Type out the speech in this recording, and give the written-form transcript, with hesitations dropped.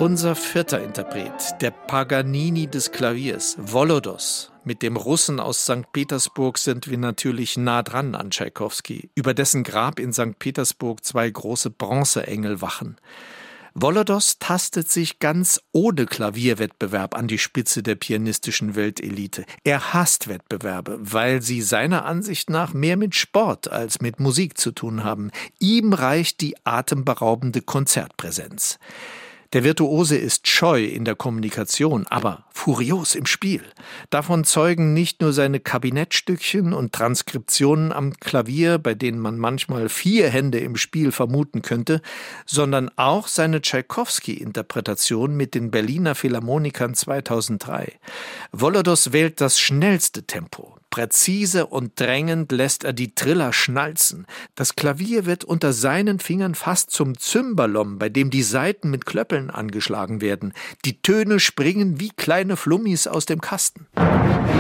Unser vierter Interpret, der Paganini des Klaviers, Volodos. Mit dem Russen aus St. Petersburg sind wir natürlich nah dran an Tschaikowski, über dessen Grab in St. Petersburg 2 große Bronzeengel wachen. Volodos tastet sich ganz ohne Klavierwettbewerb an die Spitze der pianistischen Weltelite. Er hasst Wettbewerbe, weil sie seiner Ansicht nach mehr mit Sport als mit Musik zu tun haben. Ihm reicht die atemberaubende Konzertpräsenz. Der Virtuose ist scheu in der Kommunikation, aber furios im Spiel. Davon zeugen nicht nur seine Kabinettstückchen und Transkriptionen am Klavier, bei denen man manchmal 4 Hände im Spiel vermuten könnte, sondern auch seine Tschaikowski-Interpretation mit den Berliner Philharmonikern 2003. Volodos wählt das schnellste Tempo. Präzise und drängend lässt er die Triller schnalzen. Das Klavier wird unter seinen Fingern fast zum Cymbalom, bei dem die Saiten mit Klöppeln angeschlagen werden. Die Töne springen wie kleine Flummis aus dem Kasten.